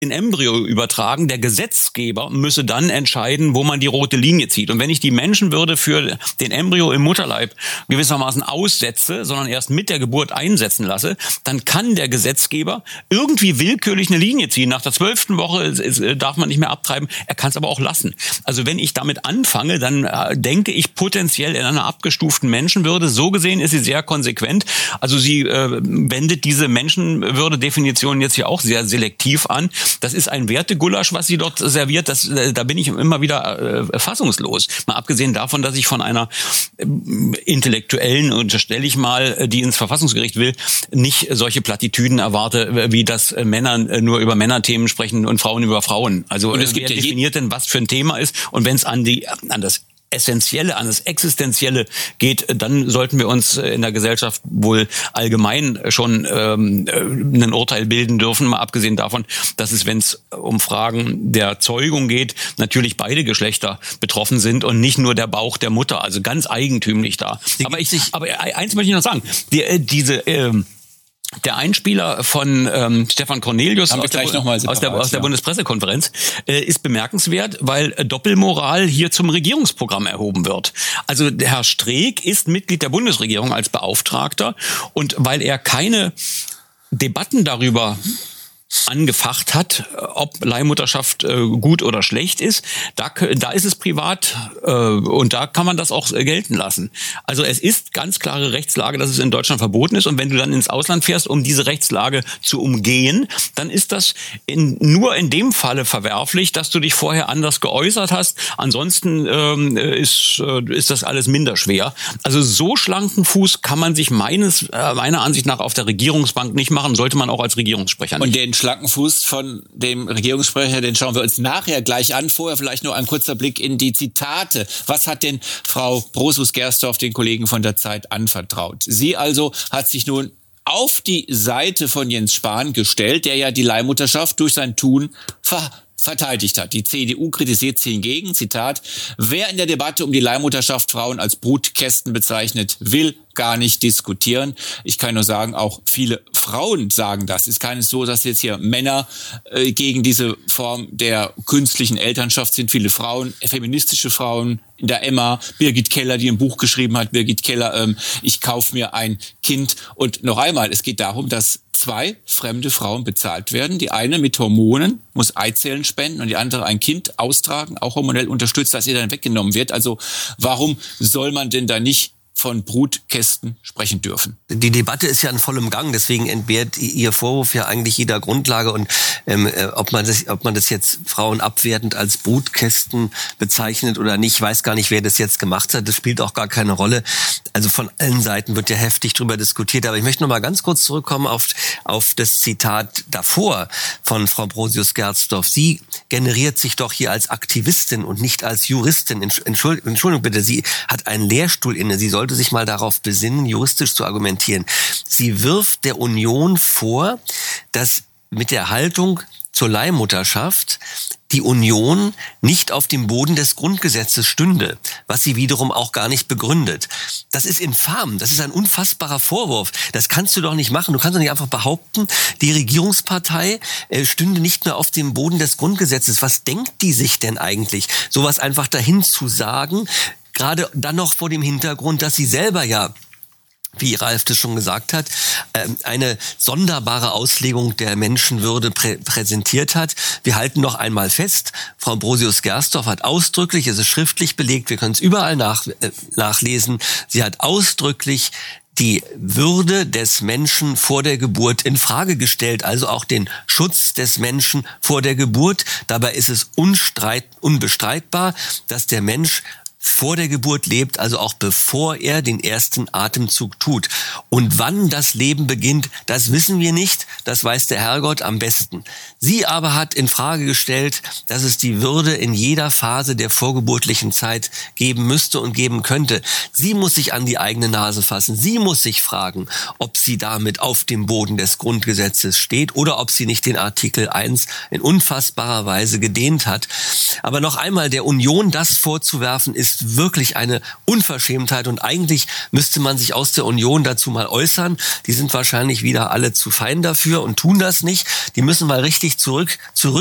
in Embryo übertragen. Der Gesetzgeber müsse dann entscheiden, wo man die rote Linie zieht. Und wenn ich die Menschenwürde für den Embryo im Mutterleib gewissermaßen aussetze, sondern erst mit der Geburt einsetzen lasse, dann kann der Gesetzgeber irgendwie willkürlich eine Linie ziehen. Nach der 12. Woche darf man nicht mehr abtreiben. Er kann es aber auch lassen. Also wenn ich damit anfange, dann denke ich potenziell in einer abgestuften Menschenwürde. So gesehen ist sie sehr konsequent. Also sie wendet diese Menschenwürde-Definition jetzt hier auch sehr selektiv an. Das ist ein Wertegulasch, was sie dort serviert. Da bin ich immer wieder fassungslos. Mal abgesehen davon, dass ich von einer Intellektuellen, unterstelle ich mal, die ins Verfassungsgericht will, nicht solche Plattitüden erwarte, wie dass Männer nur über Männerthemen sprechen und Frauen über Frauen. Also und es gibt wer definiert denn, was für ein Thema ist? Und wenn es an das Essentielle, an das Existenzielle geht, dann sollten wir uns in der Gesellschaft wohl allgemein schon ein Urteil bilden dürfen, mal abgesehen davon, dass es, wenn es um Fragen der Zeugung geht, natürlich beide Geschlechter betroffen sind und nicht nur der Bauch der Mutter, also ganz eigentümlich da. Aber eins möchte ich noch sagen, der Einspieler von Stefan Cornelius aus der Bundespressekonferenz ist bemerkenswert, weil Doppelmoral hier zum Regierungsprogramm erhoben wird. Also der Herr Streeck ist Mitglied der Bundesregierung als Beauftragter und weil er keine Debatten darüber angefacht hat, ob Leihmutterschaft gut oder schlecht ist, da ist es privat und da kann man das auch gelten lassen. Also es ist ganz klare Rechtslage, dass es in Deutschland verboten ist und wenn du dann ins Ausland fährst, um diese Rechtslage zu umgehen, dann ist das nur in dem Falle verwerflich, dass du dich vorher anders geäußert hast. Ansonsten ist das alles minder schwer. Also so schlanken Fuß kann man sich meiner Ansicht nach auf der Regierungsbank nicht machen, sollte man auch als Regierungssprecher nicht. Und den schlanken Fuß von dem Regierungssprecher, den schauen wir uns nachher gleich an. Vorher vielleicht nur ein kurzer Blick in die Zitate. Was hat denn Frau Brosius-Gersdorf den Kollegen von der Zeit anvertraut? Sie also hat sich nun auf die Seite von Jens Spahn gestellt, der ja die Leihmutterschaft durch sein Tun verteidigt hat. Die CDU kritisiert sie hingegen, Zitat, wer in der Debatte um die Leihmutterschaft Frauen als Brutkästen bezeichnet, will gar nicht diskutieren. Ich kann nur sagen, auch viele Frauen sagen das. Es ist keines so, dass jetzt hier Männer gegen diese Form der künstlichen Elternschaft sind. Viele Frauen, feministische Frauen, in der Emma, Birgit Keller, die ein Buch geschrieben hat, Birgit Keller, ich kaufe mir ein Kind. Und noch einmal, es geht darum, dass 2 fremde Frauen bezahlt werden. Die eine mit Hormonen, muss Eizellen spenden und die andere ein Kind austragen, auch hormonell unterstützt, dass ihr dann weggenommen wird. Also warum soll man denn da nicht von Brutkästen sprechen dürfen? Die Debatte ist ja in vollem Gang, deswegen entbehrt Ihr Vorwurf ja eigentlich jeder Grundlage. Und ob man das jetzt Frauen abwertend als Brutkästen bezeichnet oder nicht, ich weiß gar nicht, wer das jetzt gemacht hat. Das spielt auch gar keine Rolle. Also von allen Seiten wird ja heftig drüber diskutiert. Aber ich möchte noch mal ganz kurz zurückkommen auf das Zitat davor von Frau Brosius-Gersdorf. Sie generiert sich doch hier als Aktivistin und nicht als Juristin. Entschuldigung bitte, sie hat einen Lehrstuhl inne. Sie sollte sich mal darauf besinnen, juristisch zu argumentieren. Sie wirft der Union vor, dass mit der Haltung zur Leihmutterschaft die Union nicht auf dem Boden des Grundgesetzes stünde, was sie wiederum auch gar nicht begründet. Das ist infam, das ist ein unfassbarer Vorwurf. Das kannst du doch nicht machen. Du kannst doch nicht einfach behaupten, die Regierungspartei stünde nicht mehr auf dem Boden des Grundgesetzes. Was denkt die sich denn eigentlich, sowas einfach dahin zu sagen? Gerade dann noch vor dem Hintergrund, dass sie selber ja, wie Ralf das schon gesagt hat, eine sonderbare Auslegung der Menschenwürde präsentiert hat. Wir halten noch einmal fest, Frau Brosius-Gersdorf hat ausdrücklich, es ist schriftlich belegt, wir können es überall nachlesen, sie hat ausdrücklich die Würde des Menschen vor der Geburt in Frage gestellt, also auch den Schutz des Menschen vor der Geburt. Dabei ist es unbestreitbar, dass der Mensch vor der Geburt lebt, also auch bevor er den ersten Atemzug tut. Und wann das Leben beginnt, das wissen wir nicht, das weiß der Herrgott am besten. Sie aber hat in Frage gestellt, dass es die Würde in jeder Phase der vorgeburtlichen Zeit geben müsste und geben könnte. Sie muss sich an die eigene Nase fassen. Sie muss sich fragen, ob sie damit auf dem Boden des Grundgesetzes steht oder ob sie nicht den Artikel 1 in unfassbarer Weise gedehnt hat. Aber noch einmal, der Union das vorzuwerfen, ist ist wirklich eine Unverschämtheit und eigentlich müsste man sich aus der Union dazu mal äußern. Die sind wahrscheinlich wieder alle zu fein dafür und tun das nicht. Die müssen mal richtig zurück